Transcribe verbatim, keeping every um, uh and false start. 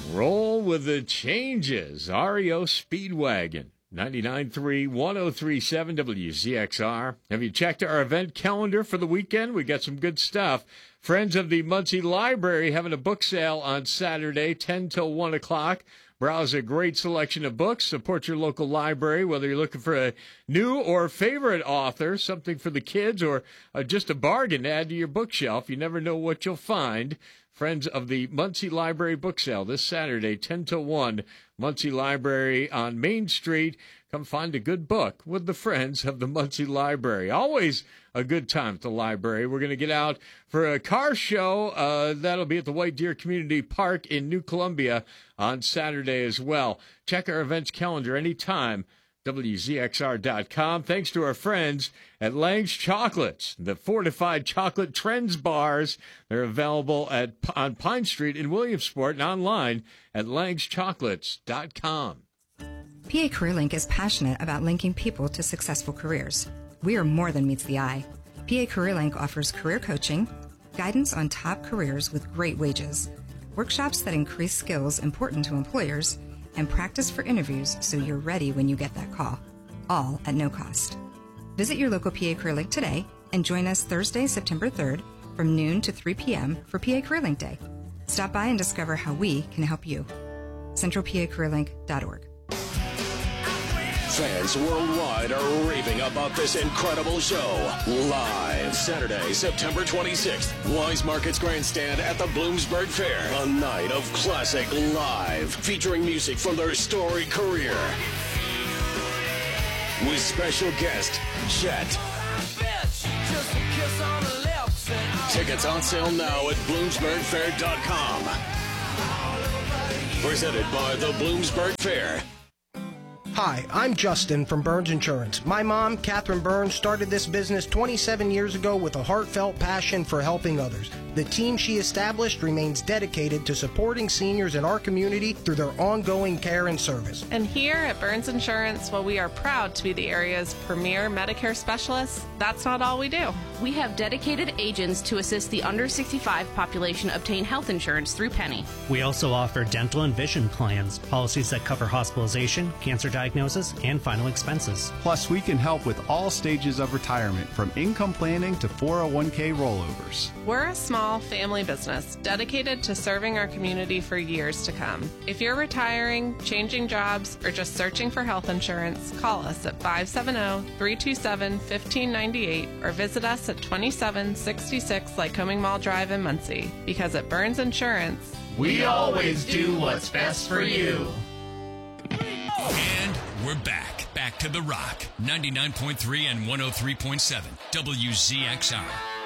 Roll with the changes. R E O Speedwagon. ninety-nine point three, one oh three point seven W Z X R. Have you checked our event calendar for the weekend? We got some good stuff. Friends of the Muncie Library having a book sale on Saturday, ten till one o'clock. Browse a great selection of books. Support your local library, whether you're looking for a new or favorite author, something for the kids, or uh, just a bargain to add to your bookshelf. You never know what you'll find. Friends of the Muncie Library book sale this Saturday, ten till one. Muncie Library on Main Street. Come find a good book with the friends of the Muncie Library. Always a good time at the library. We're going to get out for a car show. Uh, that'll be at the White Deer Community Park in New Columbia on Saturday as well. Check our events calendar anytime. W Z X R dot com. Thanks to our friends at Lang's Chocolates, the fortified chocolate trends bars. They're available at on Pine Street in Williamsport and online at langs chocolates dot com. P A CareerLink is passionate about linking people to successful careers. We are more than meets the eye. P A CareerLink offers career coaching, guidance on top careers with great wages, workshops that increase skills important to employers, and practice for interviews so you're ready when you get that call, all at no cost. Visit your local P A CareerLink today and join us Thursday, September third from noon to three p.m. for P A CareerLink Day. Stop by and discover how we can help you. central p a career link dot org. Fans worldwide are raving about this incredible show. Live Saturday, September twenty-sixth, Wise Markets Grandstand at the Bloomsburg Fair. A night of classic live, featuring music from their storied career. With special guest, Jet. Tickets on sale now at bloomsburg fair dot com. Presented by the Bloomsburg Fair. Hi, I'm Justin from Burns Insurance. My mom, Catherine Burns, started this business twenty-seven years ago with a heartfelt passion for helping others. The team she established remains dedicated to supporting seniors in our community through their ongoing care and service. And here at Burns Insurance, while we are proud to be the area's premier Medicare specialists, that's not all we do. We have dedicated agents to assist the under sixty-five population obtain health insurance through Penny. We also offer dental and vision plans, policies that cover hospitalization, cancer diagnosis, and final expenses. Plus, we can help with all stages of retirement, from income planning to four oh one k rollovers. We're a small family business dedicated to serving our community for years to come. If you're retiring, changing jobs, or just searching for health insurance, call us at five seven zero, three two seven, one five nine eight or visit us at twenty-seven sixty-six Lycoming Mall Drive in Muncie. Because at Burns Insurance, we always do what's best for you. And we're back. Back to The Rock. ninety-nine point three and one oh three point seven W Z X R.